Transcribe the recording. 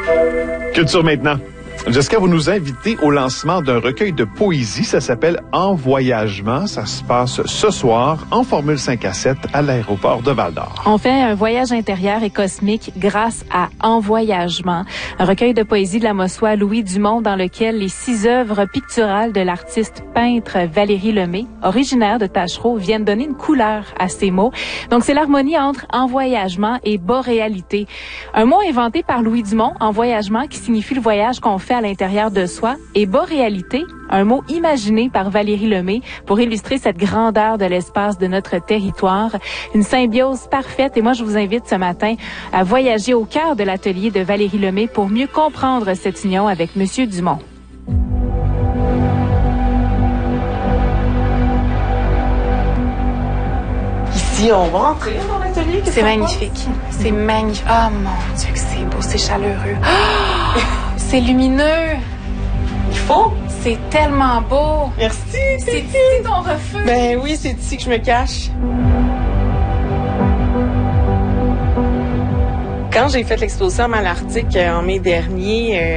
Culture maintenant. Jessica, vous nous invitez au lancement d'un recueil de poésie. Ça s'appelle Envoyagement. Ça se passe ce soir en Formule 5 à 7 à l'aéroport de Val-d'Or. On fait un voyage intérieur et cosmique grâce à Envoyagement, un recueil de poésie de la Mossoie Louis Dumont dans lequel les 6 œuvres picturales de l'artiste peintre Valérie Lemay, originaire de Taschereau, viennent donner une couleur à ces mots. Donc, c'est l'harmonie entre envoyagement et boréalité. Un mot inventé par Louis Dumont, envoyagement, qui signifie le voyage qu'on fait à l'intérieur de soi, et boréalité, un mot imaginé par Valérie Lemay pour illustrer cette grandeur de l'espace de notre territoire. Une symbiose parfaite, et moi je vous invite ce matin à voyager au cœur de l'atelier de Valérie Lemay pour mieux comprendre cette union avec Monsieur Dumont. Ici, on va entrer dans l'atelier. C'est magnifique. C'est magnifique. Ah, mon Dieu, que c'est beau, c'est chaleureux. Oh, c'est lumineux. Il faut. C'est tellement beau. Merci. C'est ici ton refuge. Ben oui, c'est ici que je me cache. Quand j'ai fait l'exposition à Malartic en mai dernier,